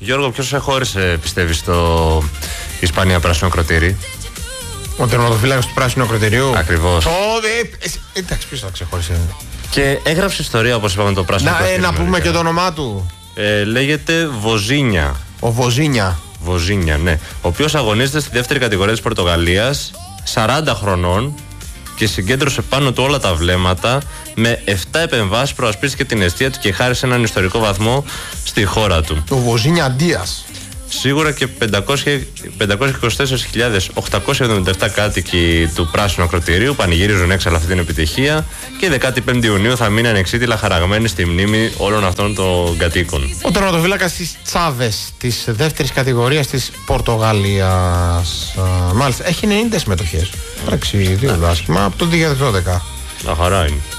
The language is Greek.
Γιώργο, ποιος σε χώρισε, πιστεύεις, στο Ισπανία πράσινο ακροτήρι? Ο τερματοφύλακας του πράσινου ακροτηρίου. Ακριβώς. Εντάξει, ποιος θα ξεχώρισε? Και έγραψε ιστορία, όπως είπαμε, το πράσινο ακροτήρι. Να πούμε και το όνομά του. Λέγεται Βοζίνια. Ο Βοζίνια. Βοζίνια, ναι. Ο οποίος αγωνίζεται στη δεύτερη κατηγορία της Πορτογαλίας, 40 χρονών, και συγκέντρωσε πάνω του όλα τα βλέμματα. Με 7 επεμβάσεις προασπίστηκε την αιστεία του και χάρισε έναν ιστορικό βαθμό στη χώρα του. Ο Βοζίνια Ντίας. Σίγουρα και 524.877 κάτοικοι του πράσινου ακροτηρίου πανηγύριζουν έξαλα αυτή την επιτυχία, και 15 Ιουνίου θα μείνει ανεξίτηλα χαραγμένη στη μνήμη όλων αυτών των κατοίκων. Ο τερματοφύλακας της Τσάβες της δεύτερης κατηγορίας της Πορτογαλίας. Μάλιστα, έχει 90 συμμετοχές. Εντάξει, δύο άσχημα από το 2012. Να χαρά είναι.